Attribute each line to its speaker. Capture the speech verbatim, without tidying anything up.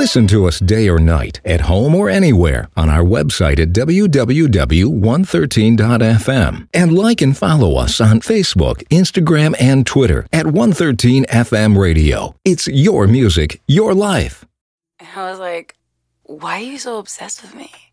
Speaker 1: Listen to us day or night, at home or anywhere, on our website at w w w dot one thirteen dot f m. And like and follow us on Facebook, Instagram, and Twitter at one thirteen F M Radio. It's your music, your life.
Speaker 2: And I was like, why are you so obsessed with me?